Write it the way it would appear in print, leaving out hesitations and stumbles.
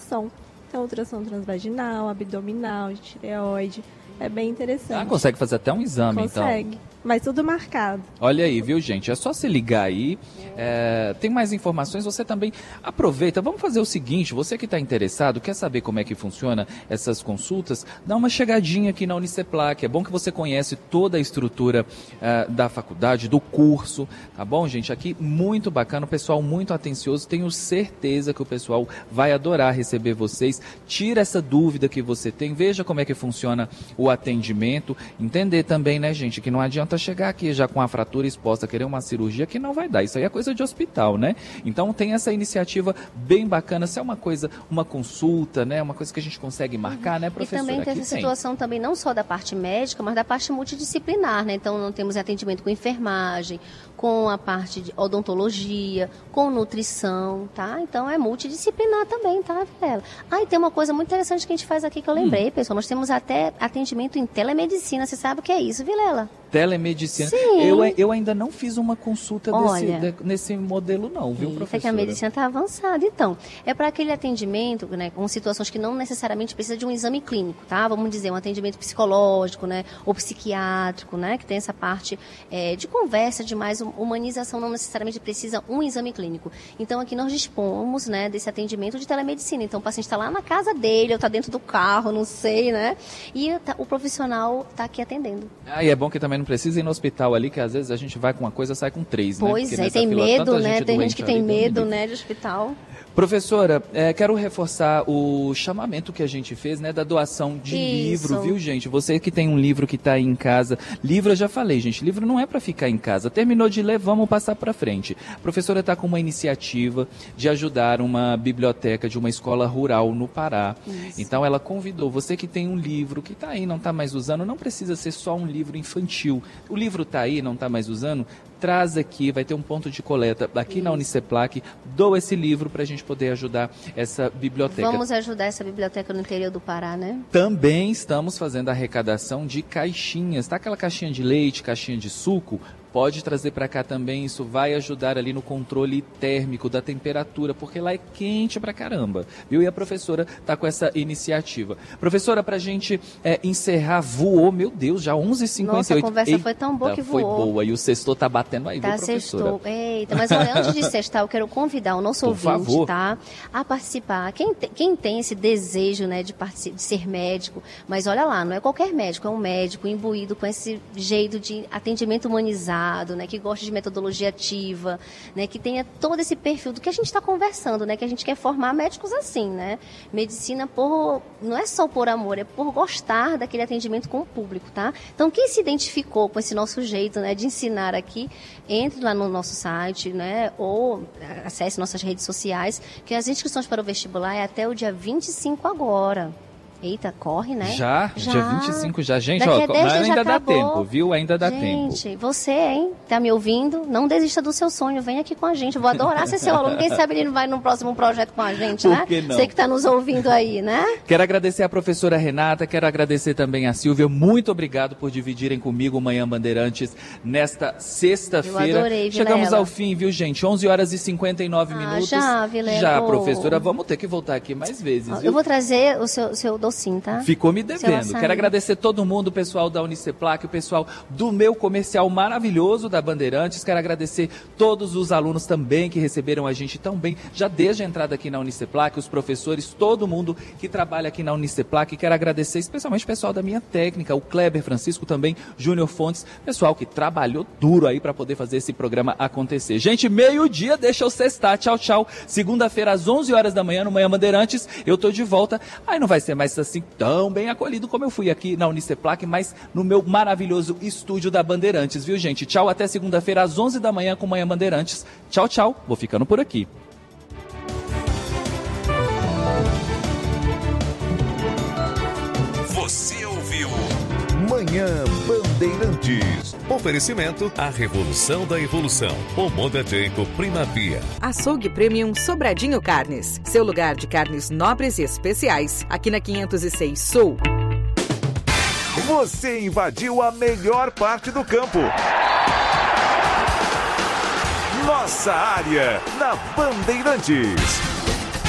ultrassom. Então, ultrassom transvaginal, abdominal, de tireoide. É bem interessante. Consegue fazer até um exame, então. Consegue, mas tudo marcado. Olha aí, viu, gente? É só se ligar aí. Tem mais informações, você também aproveita. Vamos fazer o seguinte, você que está interessado, quer saber como é que funciona essas consultas, dá uma chegadinha aqui na Uniceplac. É bom que você conhece toda a estrutura da faculdade, do curso, tá bom, gente? Aqui, muito bacana, o pessoal muito atencioso. Tenho certeza que o pessoal vai adorar receber vocês. Tira essa dúvida que você tem, veja como é que funciona o atendimento. Entender também, né, gente, que não adianta chegar aqui já com a fratura exposta, querer uma cirurgia que não vai dar. Isso aí é coisa de hospital, né? Então tem essa iniciativa bem bacana. Se é uma coisa, uma consulta, né? Uma coisa que a gente consegue marcar, né, professora? E também tem essa situação também não só da parte médica, mas da parte multidisciplinar, né? Então não temos atendimento com enfermagem, com a parte de odontologia, com nutrição, tá? Então é multidisciplinar também, tá, Vilela? E tem uma coisa muito interessante que a gente faz aqui que eu lembrei, pessoal. Nós temos até atendimento em telemedicina. Você sabe o que é isso, Vilela? Telemedicina. Sim. Eu ainda não fiz uma consulta nesse modelo não, viu, professora? Que a medicina está avançada. Então, é para aquele atendimento, né, com situações que não necessariamente precisa de um exame clínico, tá? Vamos dizer, um atendimento psicológico, né, ou psiquiátrico, né, que tem essa parte de conversa, de mais humanização, não necessariamente precisa um exame clínico. Então, aqui nós dispomos, né, desse atendimento de telemedicina. Então, o paciente está lá na casa dele, ou está dentro do carro, não sei, né? E o profissional está aqui atendendo. E é bom que também não precisa ir no hospital ali, que às vezes a gente vai com uma coisa e sai com 3, né? Pois é, tem medo, né? Tem gente que tem medo, né, de hospital. Professora, quero reforçar o chamamento que a gente fez, né, da doação de livro, viu, gente? Você que tem um livro que está aí em casa, livro eu já falei, gente, livro não é para ficar em casa. Terminou de ler, vamos passar para frente. A professora está com uma iniciativa de ajudar uma biblioteca de uma escola rural no Pará. Isso. Então ela convidou, você que tem um livro que está aí, não está mais usando, não precisa ser só um livro infantil. O livro está aí, não está mais usando, traz aqui, vai ter um ponto de coleta aqui na Uniceplac, doa esse livro para a gente poder ajudar essa biblioteca. Vamos ajudar essa biblioteca no interior do Pará, né? Também estamos fazendo a arrecadação de caixinhas, tá? Aquela caixinha de leite, caixinha de suco, pode trazer para cá também, isso vai ajudar ali no controle térmico da temperatura, porque lá é quente pra caramba, viu? E a professora tá com essa iniciativa. Professora, pra gente encerrar, voou, meu Deus, já 11h58. Nossa, a conversa foi tão boa que voou. Foi boa, e o sextou tá batendo aí, viu, professora? Sextou. Eita, mas olha, antes de sextar, eu quero convidar o nosso ouvinte, tá? A participar. Quem tem esse desejo, né, de ser médico, mas olha lá, não é qualquer médico, é um médico imbuído com esse jeito de atendimento humanizado, né, que gosta de metodologia ativa, né, que tenha todo esse perfil do que a gente está conversando, né, que a gente quer formar médicos assim, né? Medicina não é só por amor, é por gostar daquele atendimento com o público, tá? Então, quem se identificou com esse nosso jeito, né, de ensinar aqui, entre lá no nosso site, né, ou acesse nossas redes sociais, que as inscrições para o vestibular é até o dia 25 agora. Eita, corre, né? Já? Dia 25 já. Gente, ó, mas ainda dá tempo, viu? Ainda dá tempo. Gente, você, hein? Tá me ouvindo? Não desista do seu sonho. Vem aqui com a gente. Eu vou adorar ser seu aluno. Quem sabe ele não vai no próximo projeto com a gente, né? Por que não? Você que tá nos ouvindo aí, né? Quero agradecer a professora Renata, quero agradecer também a Silvia. Muito obrigado por dividirem comigo o Manhã Bandeirantes nesta sexta-feira. Eu adorei, Vilela. Chegamos ao fim, viu, gente? 11h59 minutos. Já, Vilela. Já, professora. Vamos ter que voltar aqui mais vezes, viu? Eu vou trazer o seu docinho, tá? Ficou me devendo. Quero agradecer todo mundo, o pessoal da Uniceplac, o pessoal do meu comercial maravilhoso da Bandeirantes. Quero agradecer todos os alunos também que receberam a gente tão bem, já desde a entrada aqui na Uniceplac, os professores, todo mundo que trabalha aqui na Uniceplac. Quero agradecer especialmente o pessoal da minha técnica, o Kleber Francisco também, Júnior Fontes, pessoal que trabalhou duro aí para poder fazer esse programa acontecer. Gente, meio-dia, deixa eu sextar. Tchau, tchau. Segunda-feira, às 11h da manhã, no Manhã Bandeirantes, eu tô de volta. Aí não vai ser mais assim tão bem acolhido como eu fui aqui na Uniceplac, mas no meu maravilhoso estúdio da Bandeirantes, viu, gente? Tchau, até segunda-feira às 11 da manhã com Manhã Bandeirantes. Tchau, tchau. Vou ficando por aqui. Você ouviu Manhã Bandeirantes. Oferecimento A Revolução da Evolução. O Moda Jacob Primavia. Açougue Premium Sobradinho Carnes. Seu lugar de carnes nobres e especiais. Aqui na 506 Sul. Você invadiu a melhor parte do campo. Nossa área na Bandeirantes.